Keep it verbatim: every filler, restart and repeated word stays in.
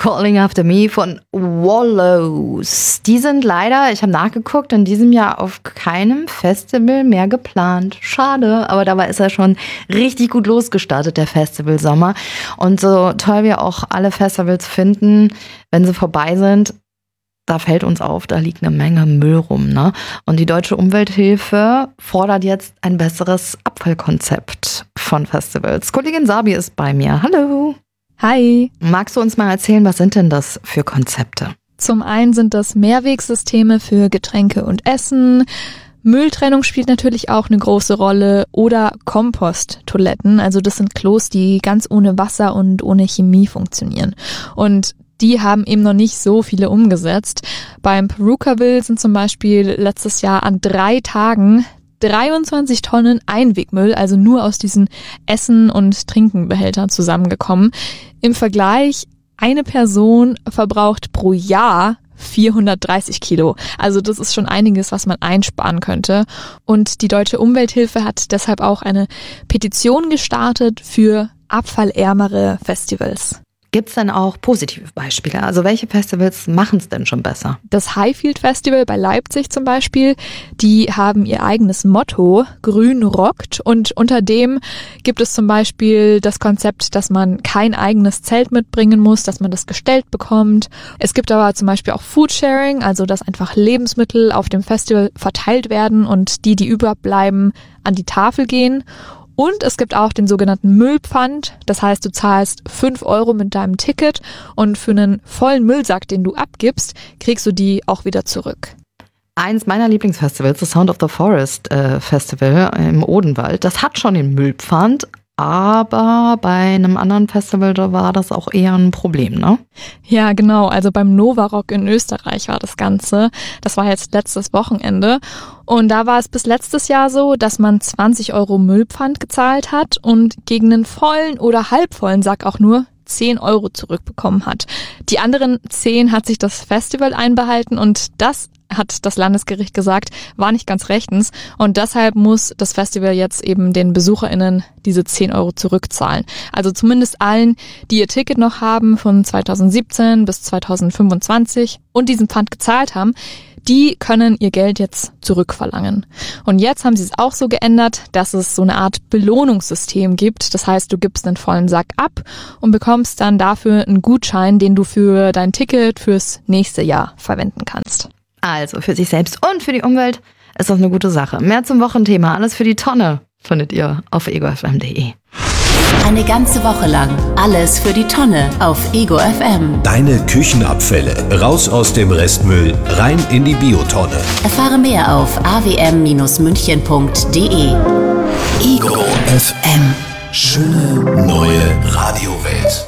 Calling After Me von Wallows. Die sind leider, ich habe nachgeguckt, in diesem Jahr auf keinem Festival mehr geplant. Schade, aber dabei ist er schon richtig gut losgestartet, der Festivalsommer. Und so toll wir auch alle Festivals finden, wenn sie vorbei sind, da fällt uns auf, da liegt eine Menge Müll rum, ne? Und die Deutsche Umwelthilfe fordert jetzt ein besseres Abfallkonzept von Festivals. Kollegin Sabi ist bei mir. Hallo. Hi. Magst du uns mal erzählen, was sind denn das für Konzepte? Zum einen sind das Mehrwegsysteme für Getränke und Essen. Mülltrennung spielt natürlich auch eine große Rolle oder Komposttoiletten. Also das sind Klos, die ganz ohne Wasser und ohne Chemie funktionieren. Und die haben eben noch nicht so viele umgesetzt. Beim Purukaville sind zum Beispiel letztes Jahr an drei Tagen dreiundzwanzig Tonnen Einwegmüll, also nur aus diesen Essen- und Trinkenbehältern zusammengekommen. Im Vergleich, eine Person verbraucht pro Jahr vierhundertdreißig Kilo. Also das ist schon einiges, was man einsparen könnte. Und die Deutsche Umwelthilfe hat deshalb auch eine Petition gestartet für abfallärmere Festivals. Gibt es denn auch positive Beispiele? Also welche Festivals machen es denn schon besser? Das Highfield Festival bei Leipzig zum Beispiel, die haben ihr eigenes Motto, Grün rockt. Und unter dem gibt es zum Beispiel das Konzept, dass man kein eigenes Zelt mitbringen muss, dass man das gestellt bekommt. Es gibt aber zum Beispiel auch Foodsharing, also dass einfach Lebensmittel auf dem Festival verteilt werden und die, die überbleiben, an die Tafel gehen. Und es gibt auch den sogenannten Müllpfand. Das heißt, du zahlst fünf Euro mit deinem Ticket und für einen vollen Müllsack, den du abgibst, kriegst du die auch wieder zurück. Eins meiner Lieblingsfestivals, das Sound of the Forest äh, Festival im Odenwald, das hat schon den Müllpfand, aber bei einem anderen Festival, da war das auch eher ein Problem, ne? Ja, genau. Also beim Nova Rock in Österreich war das Ganze. Das war jetzt letztes Wochenende. Und da war es bis letztes Jahr so, dass man zwanzig Euro Müllpfand gezahlt hat und gegen einen vollen oder halbvollen Sack auch nur zehn Euro zurückbekommen hat. Die anderen zehn hat sich das Festival einbehalten und das hat das Landesgericht gesagt, war nicht ganz rechtens und deshalb muss das Festival jetzt eben den BesucherInnen diese zehn Euro zurückzahlen. Also zumindest allen, die ihr Ticket noch haben von zweitausendsiebzehn bis zweitausendfünfundzwanzig und diesen Pfand gezahlt haben, die können ihr Geld jetzt zurückverlangen. Und jetzt haben sie es auch so geändert, dass es so eine Art Belohnungssystem gibt. Das heißt, du gibst einen vollen Sack ab und bekommst dann dafür einen Gutschein, den du für dein Ticket fürs nächste Jahr verwenden kannst. Also für sich selbst und für die Umwelt ist das eine gute Sache. Mehr zum Wochenthema, alles für die Tonne, findet ihr auf ego f m punkt de. Eine ganze Woche lang alles für die Tonne auf Ego F M. Deine Küchenabfälle raus aus dem Restmüll, rein in die Biotonne. Erfahre mehr auf a w m Bindestrich münchen punkt de. Ego F M. Schöne neue Radiowelt.